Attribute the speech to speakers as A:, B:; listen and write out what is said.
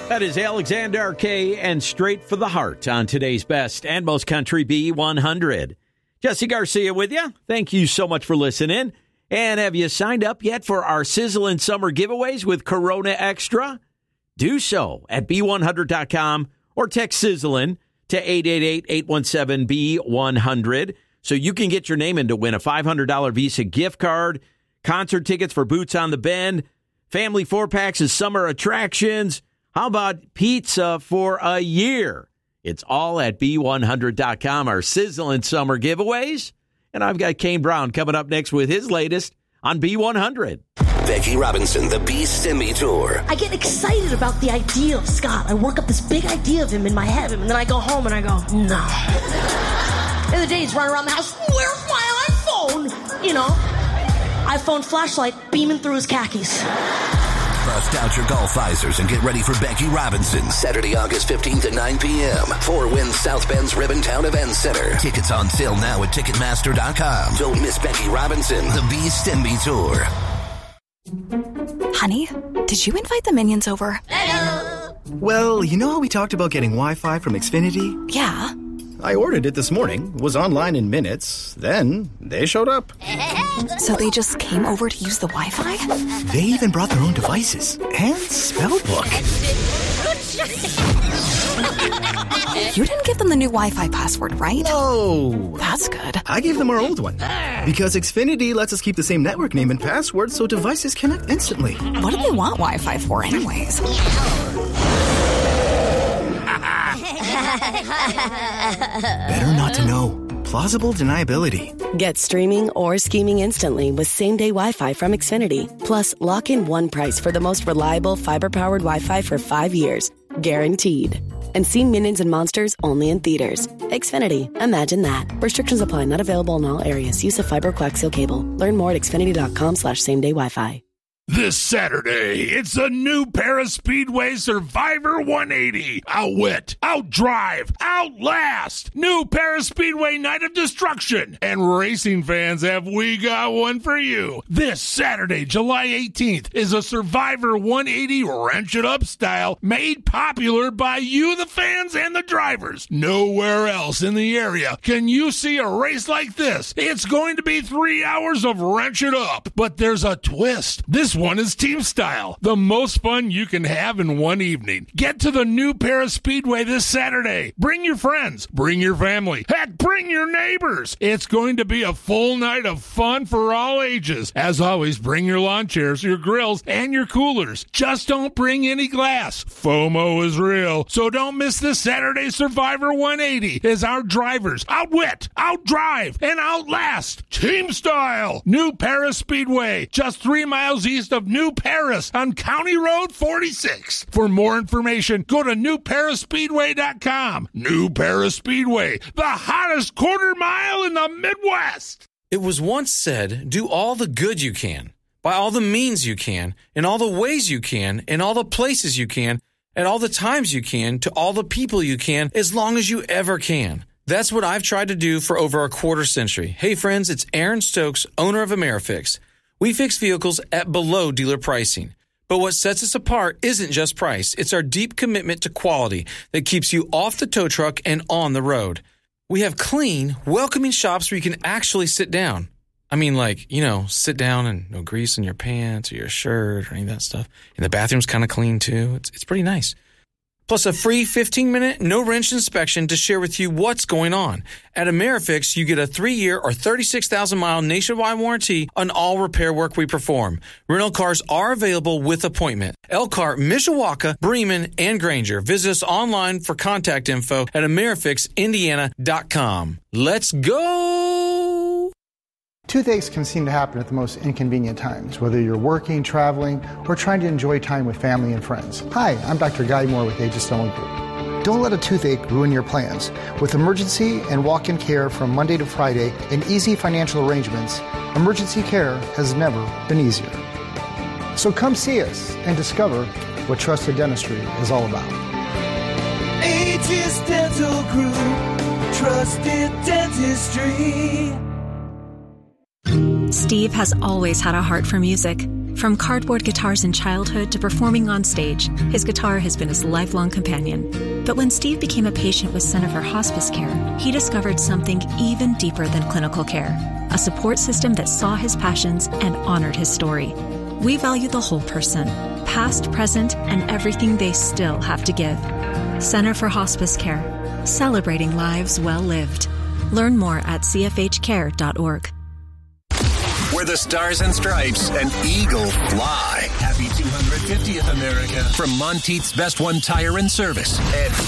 A: That is Alexander K. and Straight for the Heart on today's best and most country B100. Jesse Garcia with you. Thank you so much for listening. And have you signed up yet for our Sizzling Summer giveaways with Corona Extra? Do so at B100.com or text Sizzling to 888-817-B100 so you can get your name in to win a $500 Visa gift card, concert tickets for Boots on the Bend, family 4-packs of summer attractions. How about pizza for a year? It's all at B100.com, our Sizzling Summer giveaways. And I've got Kane Brown coming up next with his latest on B100.
B: Becky Robinson, the B-Stimmy Tour.
C: I get excited about the idea of Scott. I work up this big idea of him in my head, and then I go home and I go, no. The other day he's running around the house, where's my iPhone? You know, iPhone flashlight beaming through his khakis.
B: Bust out your golf visors and get ready for Becky Robinson. Saturday, August 15th at 9 p.m. 4 Winds South Bend's Ribbontown Event Center. Tickets on sale now at Ticketmaster.com. Don't miss Becky Robinson, the B-Stimmy Tour.
D: Honey, did you invite the minions over?
E: Hello. Well, you know how we talked about getting Wi-Fi from Xfinity?
D: Yeah.
E: I ordered it this morning, was online in minutes, then they showed up.
D: So they just came over to use the Wi-Fi?
E: They even brought their own devices and spell book.
D: You didn't give them the new Wi-Fi password, right?
E: No.
D: That's good.
E: I gave them our old one. Because Xfinity lets us keep the same network name and password so devices connect instantly.
D: What do they want Wi-Fi for anyways?
E: Better not to know. Plausible deniability.
F: Get streaming or scheming instantly with same-day Wi-Fi from Xfinity. Plus, lock in one price for the most reliable fiber-powered Wi-Fi for 5 years. Guaranteed. And see Minions and Monsters only in theaters. Xfinity. Imagine that. Restrictions apply. Not available in all areas. Use of fiber coaxial cable. Learn more at xfinity.com/same-day Wi-Fi.
G: This Saturday, it's a new Paris Speedway Survivor 180. Outwit, outdrive, outlast. New Paris Speedway Night of Destruction. And racing fans, have we got one for you. This Saturday, July 18th, is a Survivor 180 Wrench It Up style made popular by you, the fans, and the drivers. Nowhere else in the area can you see a race like this. It's going to be 3 hours of Wrench It Up. But there's a twist. This one is team style. The most fun you can have in one evening. Get to the new Paris Speedway this Saturday. Bring your friends. Bring your family. Heck, bring your neighbors. It's going to be a full night of fun for all ages. As always, bring your lawn chairs, your grills, and your coolers. Just don't bring any glass. FOMO is real. So don't miss this Saturday Survivor 180 as our drivers outwit, outdrive, and outlast. Team style. New Paris Speedway. Just 3 miles east of New Paris on County Road 46. For more information, go to newparisspeedway.com. New Paris Speedway, the hottest quarter mile in the Midwest.
H: It was once said, do all the good you can, by all the means you can, in all the ways you can, in all the places you can, at all the times you can, to all the people you can, as long as you ever can. That's what I've tried to do for over a quarter century. Hey friends, it's Aaron Stokes, owner of AmeriFix. We fix vehicles at below dealer pricing. But what sets us apart isn't just price. It's our deep commitment to quality that keeps you off the tow truck and on the road. We have clean, welcoming shops where you can actually sit down. I mean, like, you know, sit down and no grease on your pants or your shirt or any of that stuff. And the bathroom's kind of clean, too. It's pretty nice. Plus a free 15-minute, no-wrench inspection to share with you what's going on. At AmeriFix, you get a 3-year or 36,000-mile nationwide warranty on all repair work we perform. Rental cars are available with appointment. Elkhart, Mishawaka, Bremen, and Granger. Visit us online for contact info at AmeriFixIndiana.com. Let's go!
I: Toothaches can seem to happen at the most inconvenient times, whether you're working, traveling, or trying to enjoy time with family and friends. Hi, I'm Dr. Guy Moore with Aegis-Stone Group. Don't let a toothache ruin your plans. With emergency and walk-in care from Monday to Friday and easy financial arrangements, emergency care has never been easier. So come see us and discover what trusted dentistry is all about.
J: Aegis Dental Group, trusted dentistry.
K: Steve has always had a heart for music. From cardboard guitars in childhood to performing on stage, his guitar has been his lifelong companion. But when Steve became a patient with Center for Hospice Care, he discovered something even deeper than clinical care, a support system that saw his passions and honored his story. We value the whole person, past, present, and everything they still have to give. Center for Hospice Care, celebrating lives well lived. Learn more at cfhcare.org.
L: Where the stars and stripes and eagle fly. Happy 250th America from Monteith's Best One Tire and Service and